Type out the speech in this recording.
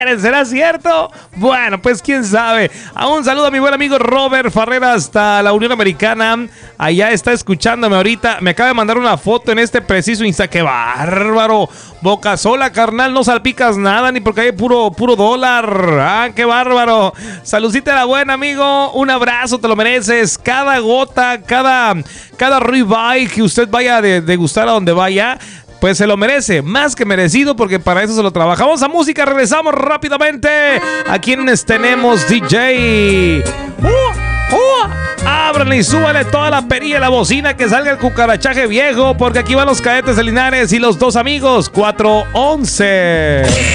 ¿Será cierto? Bueno, pues quién sabe. Un saludo a mi buen amigo Robert Farrera hasta la Unión Americana. Allá está escuchándome ahorita. Me acaba de mandar una foto en este preciso instante. ¡Qué bárbaro! Boca sola, carnal, no salpicas nada ni porque hay puro dólar. ¡Qué bárbaro! Saludcita a la buena, amigo. Un abrazo, te lo mereces. Cada gota, cada ribeye que usted vaya a degustar a donde vaya, pues se lo merece, más que merecido, porque para eso se lo trabajamos. A música, regresamos rápidamente. ¿A quiénes tenemos, DJ? Ábranle y súbale toda la perilla y la bocina, que salga el cucarachaje viejo, porque aquí van los Cadetes de Linares y los dos amigos, 411.